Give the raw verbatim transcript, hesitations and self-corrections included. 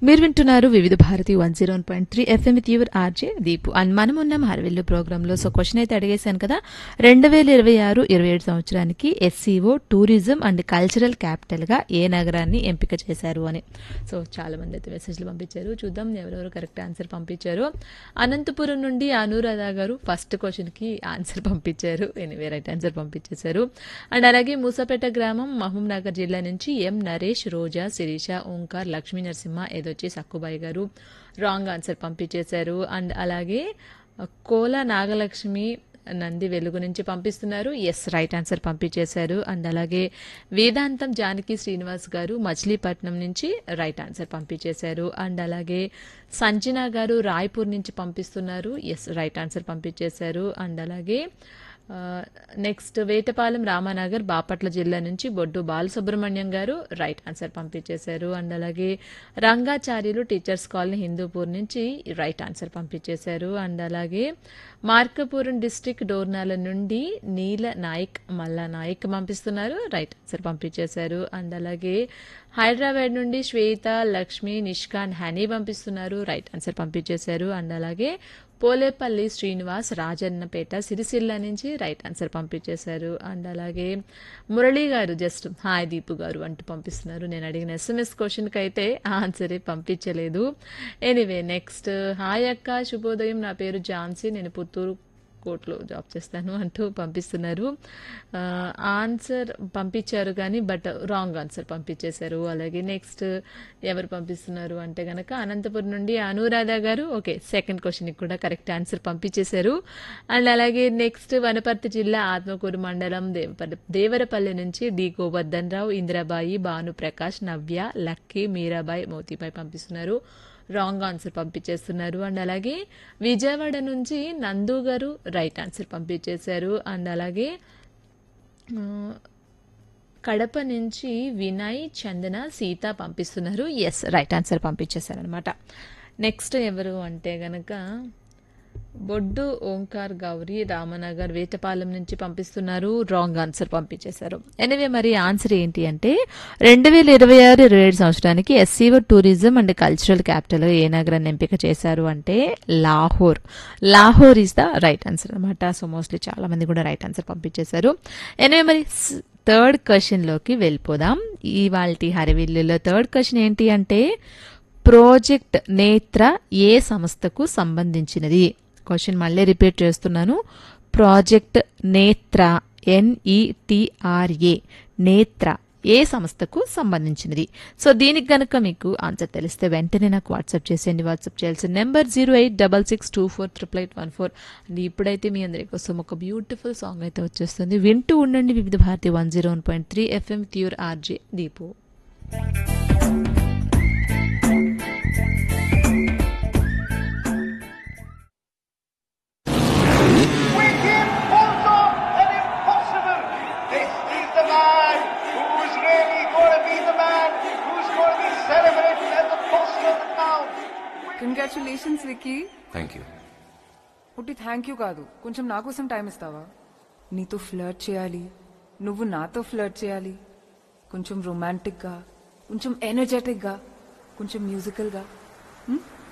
మీరు వింటున్నారు వివిధ Bharati one zero one point three FM with your RJ Deepu and మనం ఉన్నాం హర్విల్లు ప్రోగ్రాంలో. సో క్వశ్చన్ అయితే అడిగేశాను కదా, రెండు వేల ఇరవై ఆరు ఇరవై ఏడు సంవత్సరానికి SCO tourism and cultural capital గా ఏ నగరాన్ని ఎంపిక చేశారు అని. సో చాలా మంది అయితే మెసేజ్లు పంపించారు, చూద్దాం ఎవరెవరు కరెక్ట్ ఆన్సర్ పంపించారు. అనంతపురం నుండి అనురాధ గారు ఫస్ట్ క్వశ్చన్ కి ఆన్సర్ పంపించారు, ఎనీవే రైట్ ఆన్సర్ పంపించేశారు. అండ్ అలాగే మూసాపేట గ్రామం మహబూబ్ నగర్ జిల్లా నుంచి ఎం నరేష్, రోజా, శిరీష, ఓంకార్, లక్ష్మీ నరసింహ, ఏదొచ్చి సక్కుబాయి గారు రాంగ్ ఆన్సర్ పంపించేశారు. అండ్ అలాగే కోల నాగలక్ష్మి నంది వెలుగు నుంచి పంపిస్తున్నారు, ఎస్ రైట్ ఆన్సర్ పంపించేశారు. అండ్ అలాగే వేదాంతం జానకి శ్రీనివాస్ గారు మచిలీపట్నం నుంచి రైట్ ఆన్సర్ పంపించేశారు. అండ్ అలాగే సంజనా గారు రాయ్పూర్ నుంచి పంపిస్తున్నారు, ఎస్ రైట్ ఆన్సర్ పంపించేశారు. అండ్ అలాగే నెక్స్ట్ వేటపాలెం రామానగర్ బాపట్ల జిల్లా నుంచి బొడ్డు బాలసుబ్రహ్మణ్యం గారు రైట్ ఆన్సర్ పంపించేశారు. అండ్ అలాగే రంగాచార్యులు టీచర్స్ కాలనీ హిందూపూర్ నుంచి రైట్ ఆన్సర్ పంపించేశారు. అండ్ అలాగే మార్కపురం డిస్టిక్ డోర్నాల నుండి నీల నాయక్ మల్లా నాయక్ పంపిస్తున్నారు, రైట్ ఆన్సర్ పంపించేశారు. అండ్ అలాగే హైదరాబాద్ నుండి శ్వేత, లక్ష్మి, నిష్కాన్, హనీ పంపిస్తున్నారు, రైట్ ఆన్సర్ పంపించేశారు. అండ్ అలాగే పోలేపల్లి శ్రీనివాస్ రాజన్నపేట సిరిసిల్ల నుంచి రైట్ ఆన్సర్ పంపించేశారు. అండ్ అలాగే మురళీ గారు జస్ట్ హాయ్ దీపు గారు అంటూ పంపిస్తున్నారు. నేను అడిగిన ఎస్ఎంఎస్ క్వశ్చన్కి అయితే ఆన్సరే పంపించలేదు. ఎనీవే నెక్స్ట్ హాయ్ అక్క శుభోదయం, నా పేరు ఝాన్సీ, నేను పుత్తూరు కోర్టులో జాబ్ చేస్తాను అంటూ పంపిస్తున్నారు. ఆన్సర్ పంపించారు కానీ బట్ రాంగ్ ఆన్సర్ పంపించేశారు. అలాగే నెక్స్ట్ ఎవరు పంపిస్తున్నారు అంటే గనక అనంతపురం నుండి అనురాధ గారు, ఓకే సెకండ్ క్వశ్చన్కి కూడా కరెక్ట్ ఆన్సర్ పంపించేశారు. అండ్ అలాగే నెక్స్ట్ వనపర్తి జిల్లా ఆత్మకూరు మండలం దేవపల్లి దేవరపల్లి నుంచి డి గోవర్ధన్ రావు, ఇందిరాబాయి, భానుప్రకాష్, నవ్య, లక్కీ, మీరాబాయి, మోతీబాయి పంపిస్తున్నారు, రాంగ్ ఆన్సర్ పంపించేస్తున్నారు. అండ్ అలాగే విజయవాడ నుంచి నందు గారు రైట్ ఆన్సర్ పంపించేశారు. అండ్ అలాగే కడప నుంచి వినయ్, చందన, సీత పంపిస్తున్నారు, ఎస్ రైట్ ఆన్సర్ పంపించేశారనమాట. నెక్స్ట్ ఎవరు అంటే గనక బొడ్డు ఓంకార్ గౌరీ రామనగర్ వేటపాలెం నుంచి పంపిస్తున్నారు, రాంగ్ ఆన్సర్ పంపించేశారు. ఎనివే మరి ఆన్సర్ ఏంటి అంటే రెండు వేల ఇరవై ఆరు ఇరవై ఏడు సంవత్సరానికి SCO tourism and cultural capital ఏ నగరాన్ని ఎంపిక చేశారు అంటే Lahore. Lahore is the right answer అనమాట. సో మోస్ట్లీ చాలా మంది కూడా రైట్ ఆన్సర్ పంపించేశారు. ఎనివే మరి థర్డ్ క్వశ్చన్లోకి వెళ్ళిపోదాం. ఇవాల్టి హరివిల్లులో థర్డ్ క్వశ్చన్ ఏంటి అంటే ప్రాజెక్ట్ నేత్ర ఏ సంస్థకు సంబంధించినది. క్వశ్చన్ మళ్ళీ రిపీట్ చేస్తున్నాను, ప్రాజెక్ట్ నేత్ర ఎన్ఈటిఆర్ఏ నేత్ర ఏ సంస్థకు సంబంధించినది. సో దీనికి గనుక మీకు ఆన్సర్ తెలిస్తే వెంటనే నాకు వాట్సాప్ చేసేయండి. వాట్సాప్ చేయాల్సిన number zero eight double six two four triple eight one four. And ఇప్పుడైతే మీ అందరి కోసం ఒక బ్యూటిఫుల్ సాంగ్ అయితే వచ్చేస్తుంది, వింటూ ఉండండి వివిధ Bharati one zero one point three FM with your RJ Deepu. Congratulations Vicky. Thank you. పుట్టి థ్యాంక్ యూ కాదు, కొంచెం నా కోసం టైం ఇస్తావా? నీతో ఫ్లర్ట్ చేయాలి, నువ్వు నాతో ఫ్లర్ట్ చేయాలి, కొంచెం రొమాంటిక్గా, కొంచెం ఎనర్జెటిక్గా, కొంచెం మ్యూజికల్గా.